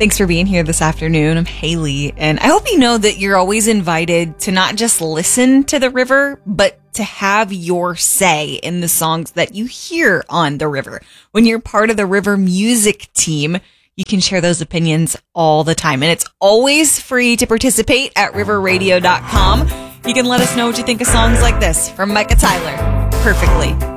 Thanks for being here this afternoon. I'm Haley, and I hope you know that you're always invited to not just listen to the river, but to have your say in the songs that you hear on the river. When you're part of the River Music team, you can share those opinions all the time, and it's always free to participate at riverradio.com. You can let us know what you think of songs like this from Micah Tyler. Perfectly.